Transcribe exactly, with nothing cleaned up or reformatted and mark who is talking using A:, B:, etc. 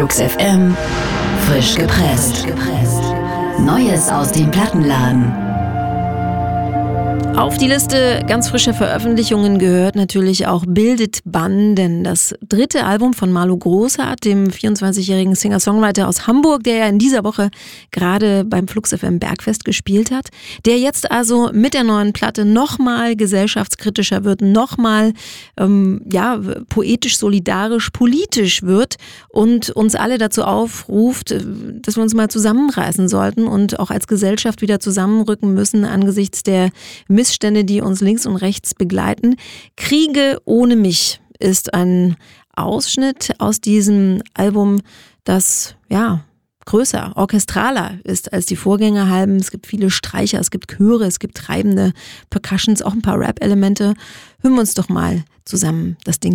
A: Flux F M, frisch gepresst. Neues aus dem Plattenladen.
B: Auf die Liste ganz frischer Veröffentlichungen gehört natürlich auch Bildet Bann, denn das dritte Album von Marlo Großart, dem vierundzwanzigjährigen Singer-Songwriter aus Hamburg, der ja in dieser Woche gerade beim Flux F M Bergfest gespielt hat, der jetzt also mit der neuen Platte nochmal gesellschaftskritischer wird, nochmal ähm, ja, poetisch, solidarisch, politisch wird und uns alle dazu aufruft, dass wir uns mal zusammenreißen sollten und auch als Gesellschaft wieder zusammenrücken müssen angesichts der Missstände, die uns links und rechts begleiten. Kriege ohne mich ist ein Ausschnitt aus diesem Album, das ja größer, orchestraler ist als die Vorgängeralben. Es gibt viele Streicher, es gibt Chöre, es gibt treibende Percussions, auch ein paar Rap-Elemente. Hören wir uns doch mal zusammen das Ding